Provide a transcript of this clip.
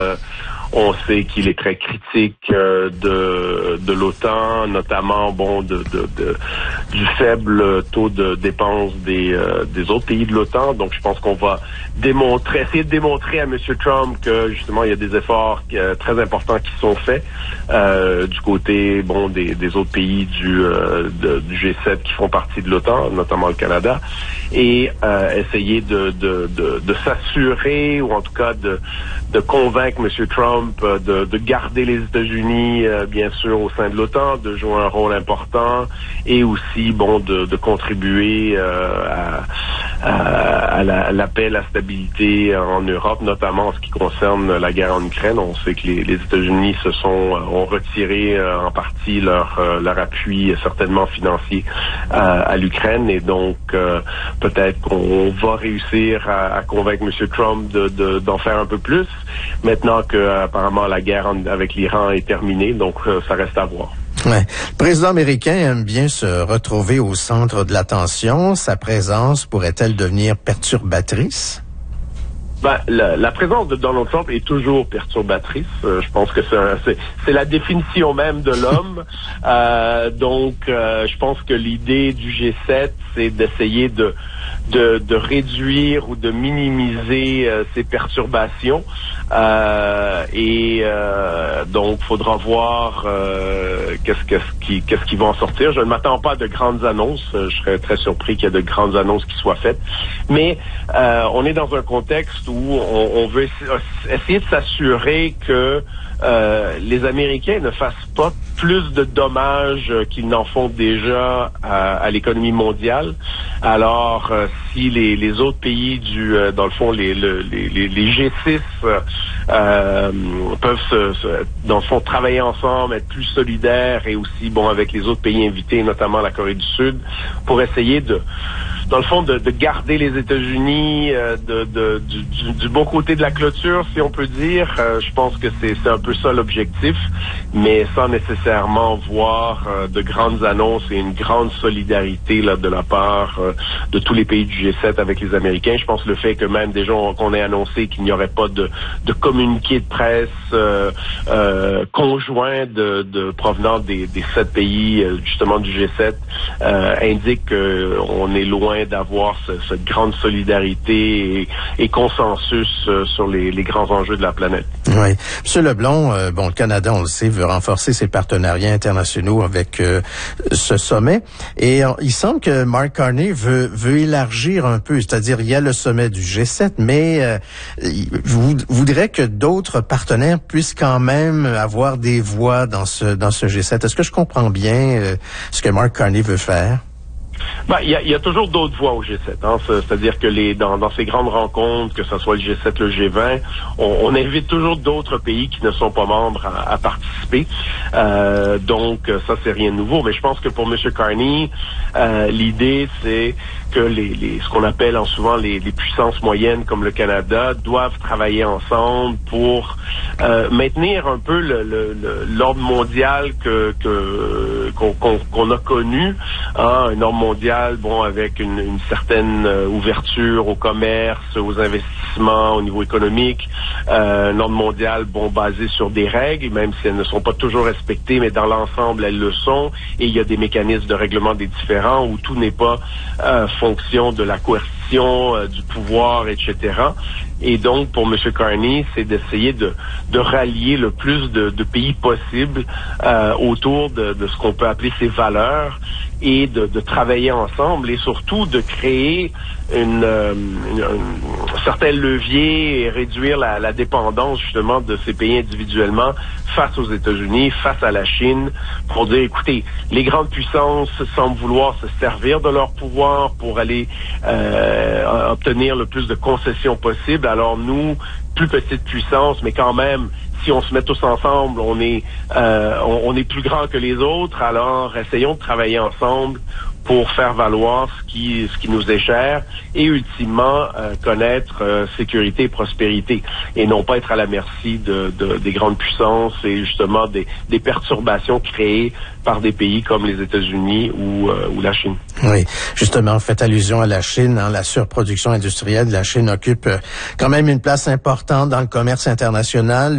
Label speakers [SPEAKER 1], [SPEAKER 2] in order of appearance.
[SPEAKER 1] On sait qu'il est très critique de l'OTAN, notamment du faible taux de dépenses des autres pays de l'OTAN. Donc, je pense qu'on va essayer de démontrer à M. Trump que justement il y a des efforts très importants qui sont faits du côté des autres pays du G7 qui font partie de l'OTAN, notamment le Canada, et essayer de s'assurer, ou en tout cas de convaincre M. Trump de garder les États-Unis, bien sûr, au sein de l'OTAN, de jouer un rôle important, et aussi, de contribuer à la paix, la stabilité en Europe, notamment en ce qui concerne la guerre en Ukraine. On sait que les États-Unis ont retiré en partie leur appui, certainement financier, à l'Ukraine, et donc peut-être qu'on va réussir à convaincre M. Trump d'en faire un peu plus, maintenant que apparemment la guerre avec l'Iran est terminée, donc ça reste à voir.
[SPEAKER 2] Ouais. Le président américain aime bien se retrouver au centre de l'attention. Sa présence pourrait-elle devenir perturbatrice?
[SPEAKER 1] La présence de Donald Trump est toujours perturbatrice. Je pense que c'est la définition même de l'homme. Donc, je pense que l'idée du G7, c'est d'essayer de réduire ou de minimiser ces perturbations. Donc, faudra voir qu'est-ce qui va en sortir. Je ne m'attends pas à de grandes annonces. Je serais très surpris qu'il y ait de grandes annonces qui soient faites. Mais on est dans un contexte où on veut essayer de s'assurer que les Américains ne fassent pas plus de dommages qu'ils n'en font déjà à l'économie mondiale. Alors, si les autres pays dans le fond, les G6 peuvent dans le fond travailler ensemble, être plus solidaires, et aussi avec les autres pays invités, notamment la Corée du Sud, pour essayer dans le fond, de garder les États-Unis du bon côté de la clôture, si on peut dire. Je pense que c'est un peu ça l'objectif, mais sans nécessairement voir de grandes annonces et une grande solidarité de la part de tous les pays du G7 avec les Américains. Je pense le fait que même déjà qu'on ait annoncé qu'il n'y aurait pas de communiqué de presse conjoint provenant des 7 pays justement du G7 indique qu'on est loin d'avoir cette grande solidarité et consensus sur les grands enjeux de la planète.
[SPEAKER 2] Oui. Monsieur Leblond, le Canada, on le sait, veut renforcer ses partenariats internationaux avec ce sommet. Et il semble que Mark Carney veut élargir un peu, c'est-à-dire il y a le sommet du G7, mais voudrait que d'autres partenaires puissent quand même avoir des voix dans ce G7. Est-ce que je comprends bien ce que Mark Carney veut faire?
[SPEAKER 1] Il y a toujours d'autres voix au G7. C'est-à-dire que dans ces grandes rencontres, que ce soit le G7, le G20, on invite toujours d'autres pays qui ne sont pas membres à participer. Donc, ça, c'est rien de nouveau. Mais je pense que pour M. Carney, l'idée, c'est que ce qu'on appelle souvent les puissances moyennes comme le Canada doivent travailler ensemble pour maintenir un peu l'ordre mondial qu'on a connu, un ordre mondial avec une certaine ouverture au commerce, aux investissements au niveau économique, un ordre mondial basé sur des règles, même si elles ne sont pas toujours respectées, mais dans l'ensemble elles le sont, et il y a des mécanismes de règlement des différends où tout n'est pas fonction de la coercition, du pouvoir, etc. Et donc, pour M. Carney, c'est d'essayer de rallier le plus de pays possible autour de ce qu'on peut appeler ses valeurs, et de travailler ensemble, et surtout de créer un certain levier et réduire la dépendance justement de ces pays individuellement face aux États-Unis, face à la Chine, pour dire, écoutez, les grandes puissances semblent vouloir se servir de leur pouvoir pour aller obtenir le plus de concessions possible. Alors nous, plus petite puissance, mais quand même, si on se met tous ensemble, on est plus grand que les autres. Alors, essayons de travailler ensemble pour faire valoir ce qui nous est cher, et ultimement connaître sécurité et prospérité, et non pas être à la merci des grandes puissances et justement des perturbations créées par des pays comme les États-Unis ou la Chine.
[SPEAKER 2] Oui, justement, faites allusion à la Chine. La surproduction industrielle de la Chine occupe quand même une place importante dans le commerce international.